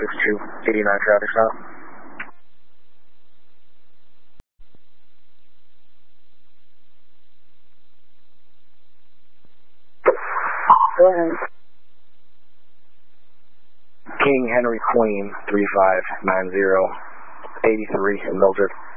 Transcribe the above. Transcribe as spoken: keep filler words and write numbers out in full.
six two, eighty-nine traffic stop. Go ahead. King Henry Queen, three five nine zero, eighty-three, Mildred.